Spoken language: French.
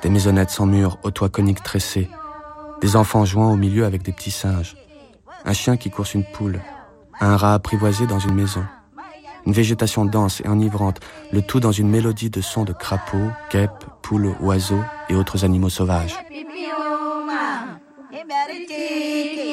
des maisonnettes sans murs, aux toits coniques tressés, des enfants jouant au milieu avec des petits singes, un chien qui course une poule, un rat apprivoisé dans une maison, une végétation dense et enivrante, le tout dans une mélodie de sons de crapauds, guêpes, poules, oiseaux et autres animaux sauvages.